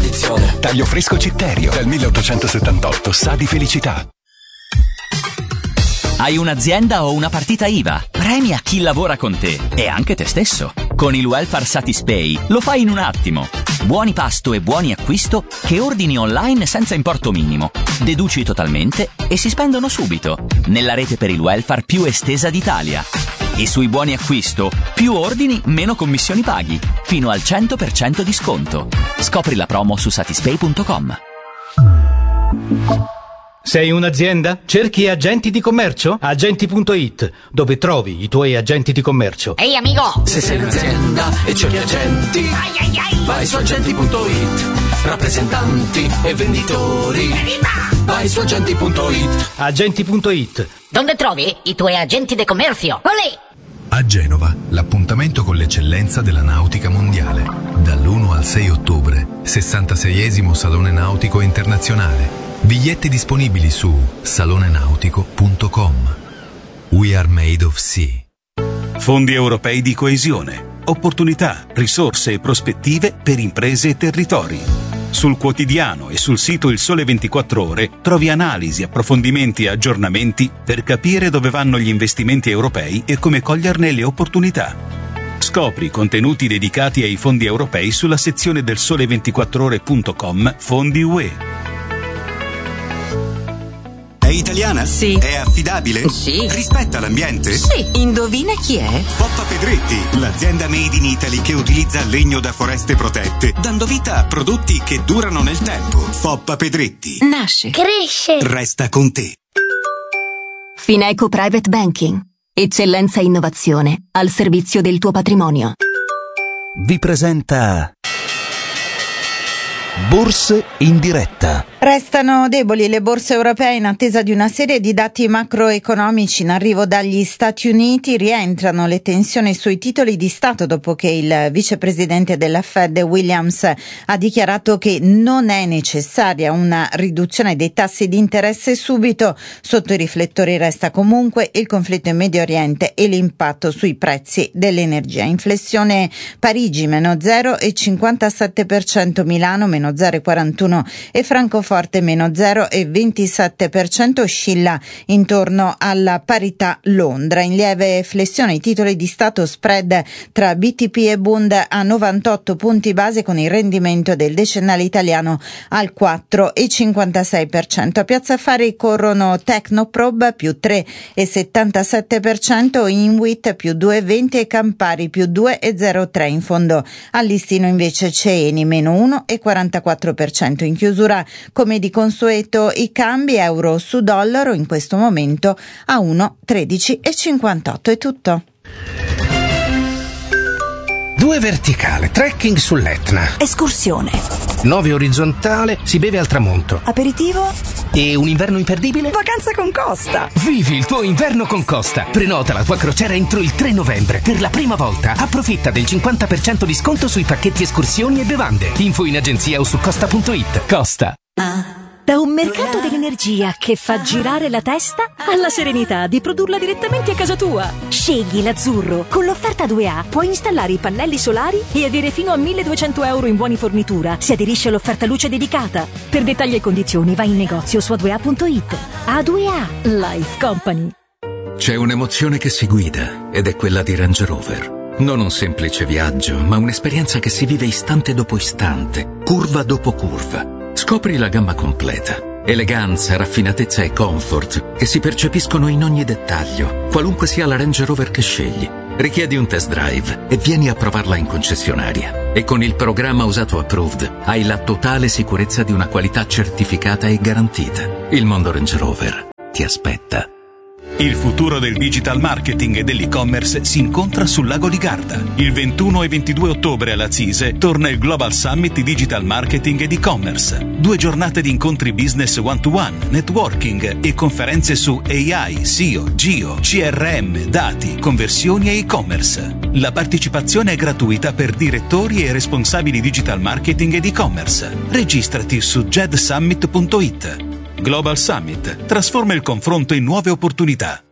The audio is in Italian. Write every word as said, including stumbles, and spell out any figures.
tradizione. Taglio fresco Citterio, dal milleottocentosettantotto, sa di felicità. Hai un'azienda o una partita I V A? Premia chi lavora con te e anche te stesso. Con il Welfare Satispay lo fai in un attimo. Buoni pasto e buoni acquisto che ordini online senza importo minimo. Deduci totalmente e si spendono subito. Nella rete per il welfare più estesa d'Italia. E sui buoni acquisto, più ordini, meno commissioni paghi. Fino al cento per cento di sconto. Scopri la promo su satispay punto com. Sei un'azienda? Cerchi agenti di commercio? Agenti punto it, dove trovi i tuoi agenti di commercio. Ehi amico! Se sei un'azienda e cerchi agenti, Ai ai ai! vai su agenti punto it. Rappresentanti e venditori, Evviva! vai su agenti punto it. Agenti punto it. Dove trovi i tuoi agenti di commercio? Olè! A Genova, l'appuntamento con l'eccellenza della nautica mondiale. Dall'primo al sei ottobre, sessantaseiesimo Salone Nautico Internazionale. Biglietti disponibili su salone nautico punto com. We are made of sea. Fondi europei di coesione. Opportunità, risorse e prospettive per imprese e territori. Sul quotidiano e sul sito Il Sole ventiquattro Ore trovi analisi, approfondimenti e aggiornamenti per capire dove vanno gli investimenti europei e come coglierne le opportunità. Scopri contenuti dedicati ai fondi europei sulla sezione del sole ventiquattro ore punto com Fondi U E. È italiana? Sì. È affidabile? Sì. Rispetta l'ambiente? Sì. Indovina chi è? Foppa Pedretti, l'azienda made in Italy che utilizza legno da foreste protette, dando vita a prodotti che durano nel tempo. Foppa Pedretti. Nasce. Cresce. Resta con te. Fineco Private Banking. Eccellenza e innovazione al servizio del tuo patrimonio. Vi presenta Borse in diretta. Restano deboli le borse europee in attesa di una serie di dati macroeconomici in arrivo dagli Stati Uniti. Rientrano le tensioni sui titoli di Stato dopo che il vicepresidente della Fed, Williams, ha dichiarato che non è necessaria una riduzione dei tassi di interesse subito. Sotto i riflettori resta comunque il conflitto in Medio Oriente e l'impatto sui prezzi dell'energia. Inflessione Parigi meno zero virgola cinquantasette per cento, Milano meno zero virgola quarantuno e Francoforte meno zero virgola ventisette per cento, oscilla intorno alla parità Londra. In lieve flessione i titoli di Stato, spread tra B T P e Bund a novantotto punti base con il rendimento del decennale italiano al quattro virgola cinquantasei per cento. A Piazza Affari corrono Tecnoprobe più tre virgola settantasette per cento, Inwit più due virgola venti e Campari più due virgola zero tre. In fondo al listino invece c'è Eni meno uno virgola quarantaquattro per cento. In chiusura, come di consueto, i cambi euro su dollaro in questo momento a uno virgola tredici e cinquantotto. È tutto. Due verticale, trekking sull'Etna. Escursione. Nove orizzontale, si beve al tramonto. Aperitivo. E un inverno imperdibile? Vacanza con Costa. Vivi il tuo inverno con Costa. Prenota la tua crociera entro il tre novembre. Per la prima volta approfitta del cinquanta per cento di sconto sui pacchetti escursioni e bevande. Info in agenzia o su costa punto it. Costa. Da un mercato dell'energia che fa girare la testa alla serenità di produrla direttamente a casa tua. Scegli l'azzurro. Con l'offerta due A puoi installare i pannelli solari e avere fino a milleduecento euro in buoni fornitura. Si aderisce all'offerta luce dedicata. Per dettagli e condizioni vai in negozio su a due a punto it. A due A Life Company. C'è un'emozione che si guida ed è quella di Range Rover. Non un semplice viaggio, ma un'esperienza che si vive istante dopo istante, curva dopo curva. Scopri la gamma completa. Eleganza, raffinatezza e comfort che si percepiscono in ogni dettaglio, qualunque sia la Range Rover che scegli. Richiedi un test drive e vieni a provarla in concessionaria. E con il programma Usato Approved hai la totale sicurezza di una qualità certificata e garantita. Il mondo Range Rover ti aspetta. Il futuro del digital marketing e dell'e-commerce si incontra sul lago di Garda. Il ventuno e ventidue ottobre alla CISE torna il Global Summit di Digital Marketing ed e-commerce. Due giornate di incontri business one-to-one, networking e conferenze su A I, S E O, Geo, C R M, dati, conversioni e e-commerce. La partecipazione è gratuita per direttori e responsabili digital marketing ed e-commerce. Registrati su ged summit punto it. Global Summit trasforma il confronto in nuove opportunità.